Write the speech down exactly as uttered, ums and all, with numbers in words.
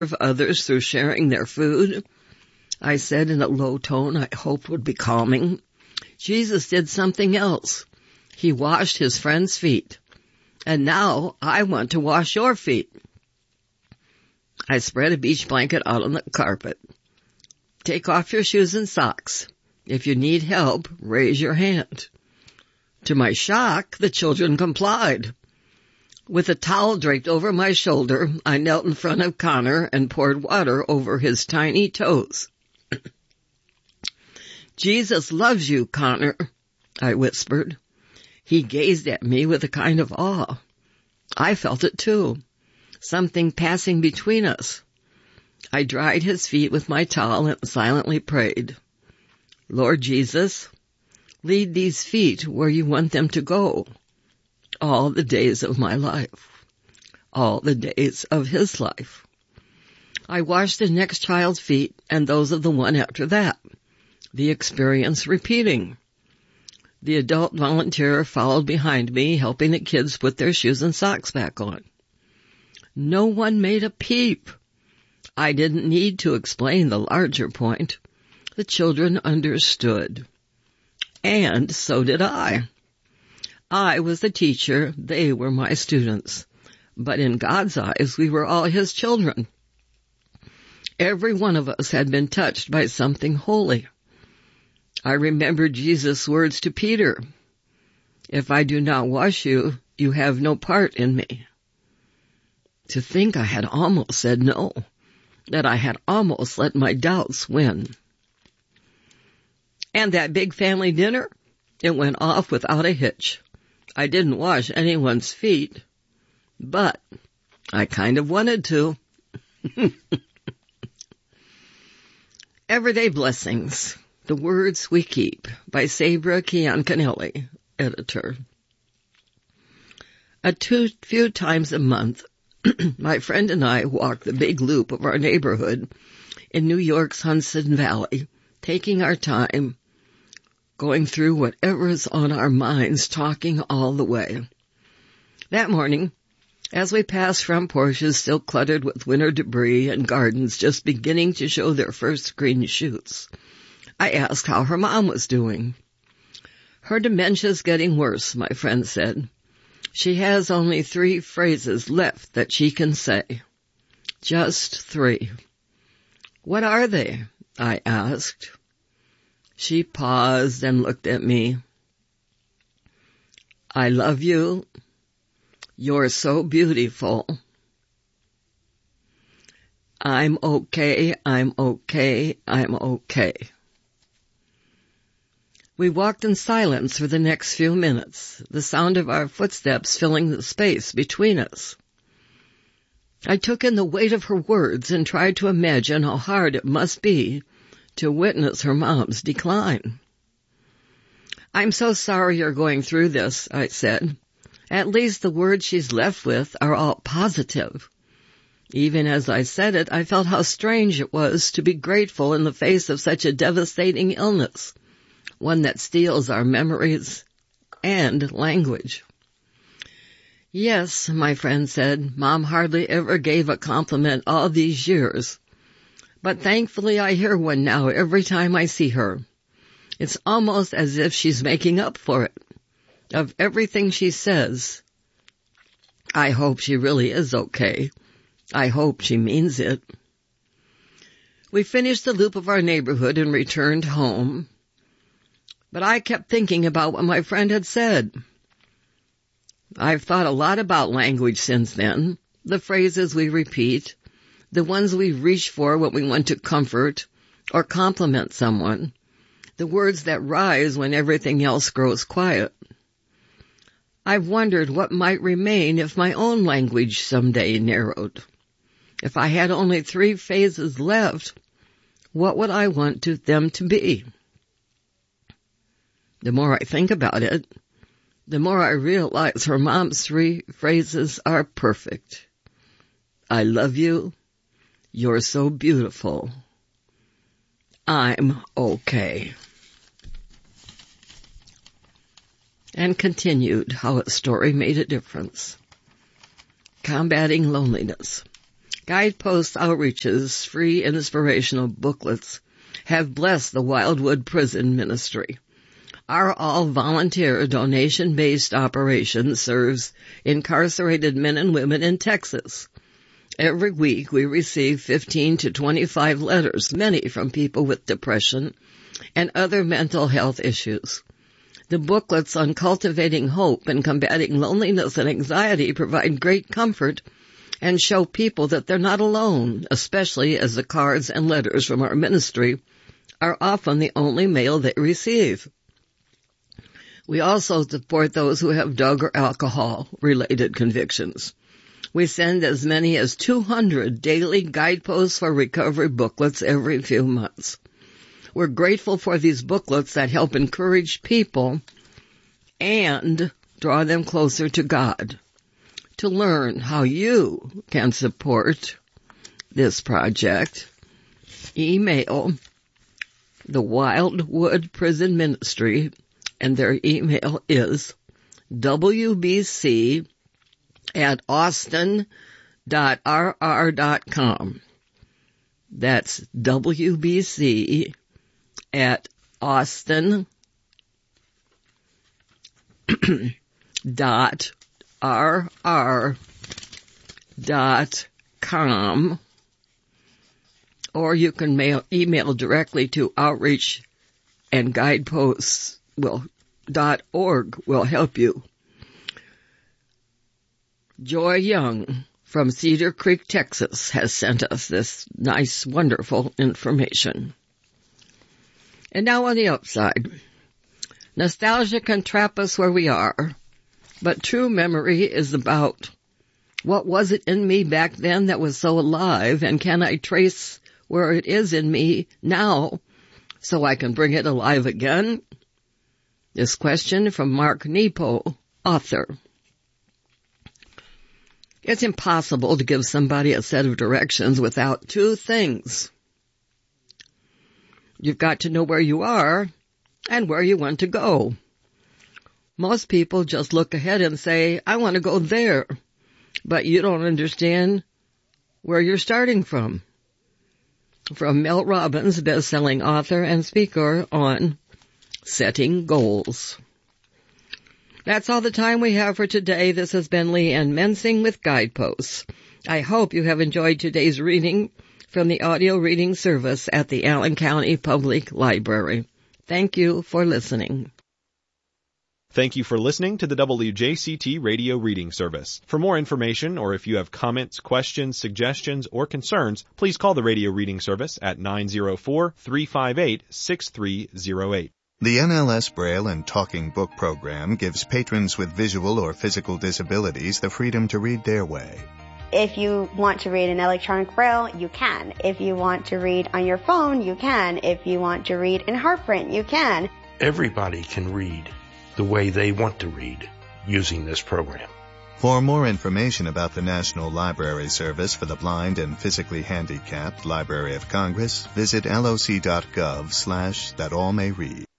serve others through sharing their food? I said in a low tone I hoped would be calming. Jesus did something else. He washed his friend's feet. And now I want to wash your feet. I spread a beach blanket out on the carpet. Take off your shoes and socks. If you need help, raise your hand. To my shock, the children complied. With a towel draped over my shoulder, I knelt in front of Connor and poured water over his tiny toes. Jesus loves you, Connor, I whispered. He gazed at me with a kind of awe. I felt it too, something passing between us. I dried his feet with my towel and silently prayed. Lord Jesus, lead these feet where you want them to go, all the days of my life, all the days of his life. I washed the next child's feet and those of the one after that, the experience repeating. The adult volunteer followed behind me, helping the kids put their shoes and socks back on. No one made a peep. I didn't need to explain the larger point. The children understood. And so did I. I was the teacher, they were my students. But in God's eyes, we were all his children. Every one of us had been touched by something holy. I remembered Jesus' words to Peter. If I do not wash you, you have no part in me. To think I had almost said no, that I had almost let my doubts win. And that big family dinner, it went off without a hitch. I didn't wash anyone's feet, but I kind of wanted to. Everyday Blessings, The Words We Keep, by Sabra Kiancanelli, editor. A two, few times a month, my friend and I walk the big loop of our neighborhood in New York's Hudson Valley, taking our time, going through whatever is on our minds, talking all the way. That morning, as we passed front porches still cluttered with winter debris and gardens just beginning to show their first green shoots, I asked how her mom was doing. Her dementia's getting worse, my friend said. She has only three phrases left that she can say. Just three. What are they? I asked. She paused and looked at me. I love you. You're so beautiful. I'm okay, I'm okay, I'm okay. We walked in silence for the next few minutes, the sound of our footsteps filling the space between us. I took in the weight of her words and tried to imagine how hard it must be to witness her mom's decline. I'm so sorry you're going through this, I said. At least the words she's left with are all positive. Even as I said it, I felt how strange it was to be grateful in the face of such a devastating illness, one that steals our memories and language. Yes, my friend said, Mom hardly ever gave a compliment all these years. But thankfully I hear one now every time I see her. It's almost as if she's making up for it. Of everything she says, I hope she really is okay. I hope she means it. We finished the loop of our neighborhood and returned home. But I kept thinking about what my friend had said. I've thought a lot about language since then, the phrases we repeat, the ones we reach for when we want to comfort or compliment someone, the words that rise when everything else grows quiet. I've wondered what might remain if my own language someday narrowed. If I had only three phases left, what would I want to them to be? The more I think about it, the more I realize her mom's three phrases are perfect. I love you. You're so beautiful. I'm okay. And continued how a story made a difference. Combating loneliness. Guidepost outreaches, free inspirational booklets, have blessed the Wildwood Prison Ministry. Our all-volunteer, donation-based operation serves incarcerated men and women in Texas. Every week we receive fifteen to twenty-five letters, many from people with depression and other mental health issues. The booklets on cultivating hope and combating loneliness and anxiety provide great comfort and show people that they're not alone, especially as the cards and letters from our ministry are often the only mail they receive. We also support those who have drug or alcohol-related convictions. We send as many as two hundred daily Guideposts for Recovery booklets every few months. We're grateful for these booklets that help encourage people and draw them closer to God. To learn how you can support this project, email the Wildwood Prison Ministry, and their email is w b c at austin dot r r dot com. That's w b c at austin dot r r dot com, or you can mail, email directly to outreach and guideposts will dot org will help you. Joy Young from Cedar Creek, Texas, has sent us this nice, wonderful information. And now on the upside. Nostalgia can trap us where we are, but true memory is about what was it in me back then that was so alive, and can I trace where it is in me now so I can bring it alive again? This question from Mark Nepo, author. It's impossible to give somebody a set of directions without two things. You've got to know where you are and where you want to go. Most people just look ahead and say, I want to go there, but you don't understand where you're starting from. From Mel Robbins, best-selling author and speaker on setting goals. That's all the time we have for today. This has been Leanne Mensing with Guideposts. I hope you have enjoyed today's reading from the audio reading service at the Allen County Public Library. Thank you for listening. Thank you for listening to the W J C T Radio Reading Service. For more information, or if you have comments, questions, suggestions, or concerns, please call the Radio Reading Service at nine oh four, three five eight, six three oh eight. The N L S Braille and Talking Book program gives patrons with visual or physical disabilities the freedom to read their way. If you want to read in electronic Braille, you can. If you want to read on your phone, you can. If you want to read in heart print, you can. Everybody can read the way they want to read using this program. For more information about the National Library Service for the Blind and Physically Handicapped, Library of Congress, visit loc dot gov slash that all may read.